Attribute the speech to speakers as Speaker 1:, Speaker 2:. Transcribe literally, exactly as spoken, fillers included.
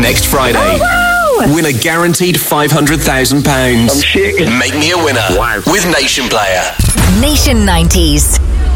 Speaker 1: Next Friday.
Speaker 2: Oh, wow.
Speaker 1: Win a guaranteed five hundred thousand pounds.
Speaker 3: I'm shaking.
Speaker 1: Make me a winner.
Speaker 3: Wow.
Speaker 1: With Nation Player.
Speaker 4: Nation nineties.